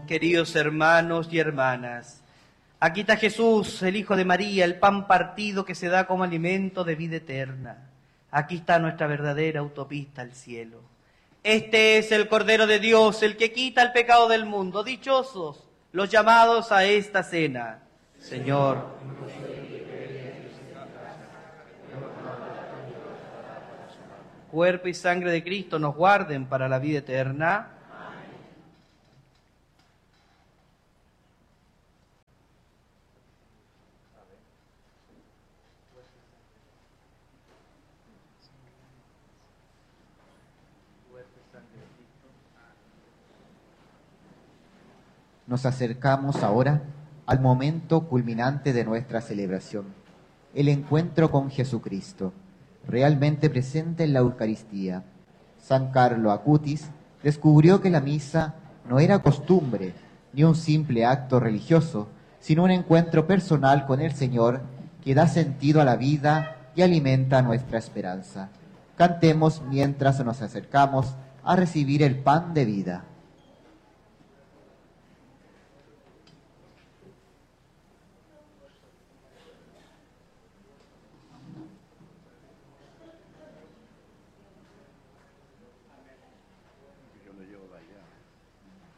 Queridos hermanos y hermanas, aquí está Jesús, el Hijo de María, el pan partido que se da como alimento de vida eterna. Aquí está nuestra verdadera autopista al cielo. Este es el Cordero de Dios, el que quita el pecado del mundo. Dichosos los llamados a esta cena. Señor, cuerpo y sangre de Cristo nos guarden para la vida eterna. Nos acercamos ahora al momento culminante de nuestra celebración, el encuentro con Jesucristo, realmente presente en la Eucaristía. San Carlo Acutis descubrió que la misa no era costumbre ni un simple acto religioso, sino un encuentro personal con el Señor que da sentido a la vida y alimenta nuestra esperanza. Cantemos mientras nos acercamos a recibir el pan de vida.